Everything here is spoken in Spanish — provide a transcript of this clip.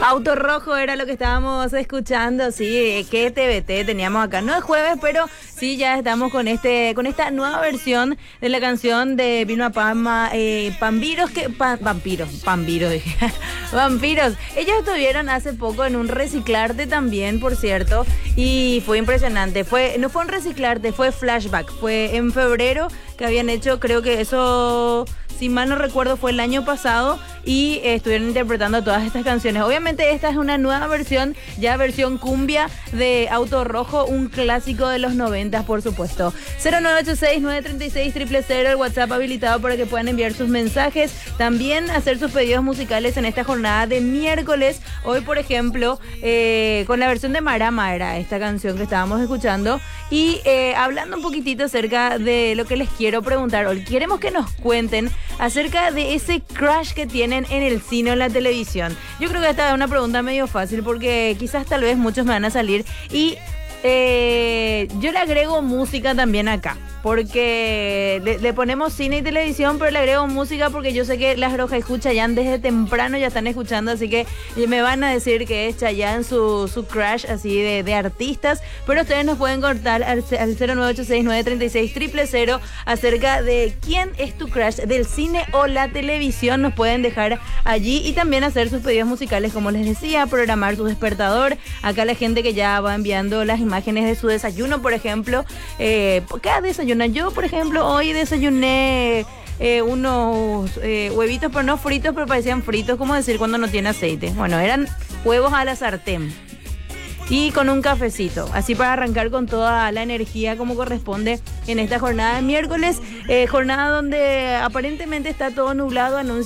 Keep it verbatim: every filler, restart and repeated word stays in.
Auto Rojo era lo que estábamos escuchando, sí, que T V T teníamos acá. No es jueves, pero sí, ya estamos con este, con esta nueva versión de la canción de Vilma Palma, eh, Pampiros, que, pa, vampiros, Pampiros, dije, Vampiros. Ellos estuvieron hace poco en un reciclarte también, por cierto, y fue impresionante. Fue, no fue un reciclarte, fue flashback, fue en febrero que habían hecho, creo que eso, si mal no recuerdo, fue el año pasado, y eh, estuvieron interpretando todas estas canciones. Obviamente esta es una nueva versión, ya versión cumbia de Auto Rojo, un clásico de los noventas, por supuesto. cero nueve ocho seis, nueve tres seis, cero cero cero, el WhatsApp habilitado para que puedan enviar sus mensajes, también hacer sus pedidos musicales en esta jornada de miércoles. Hoy, por ejemplo, eh, con la versión de Marama era esta canción que estábamos escuchando, y eh, hablando un poquitito acerca de lo que les quiero preguntar hoy, queremos que nos cuenten acerca de ese crush que tienen en el cine o en la televisión. Yo creo que esta es una pregunta medio fácil porque quizás tal vez muchos me van a salir, y eh, yo le agrego música también acá, porque le, le ponemos cine y televisión, pero le agrego música porque yo sé que las Rojas y Chayanne desde temprano ya están escuchando, así que me van a decir que es Chayanne su, su crush así de, de artistas, pero ustedes nos pueden cortar al, al cero nueve ocho seis, nueve tres seis, cero cero cero acerca de quién es tu crush del cine o la televisión. Nos pueden dejar allí y también hacer sus pedidos musicales, como les decía, programar su despertador. Acá la gente que ya va enviando las imágenes de su desayuno, por ejemplo, eh, ¿qué desayuno? Yo, por ejemplo, hoy desayuné eh, unos eh, huevitos, pero no fritos, pero parecían fritos, como decir cuando no tiene aceite. Bueno, eran huevos a la sartén y con un cafecito, así para arrancar con toda la energía como corresponde en esta jornada de miércoles, eh, jornada donde aparentemente está todo nublado, anuncia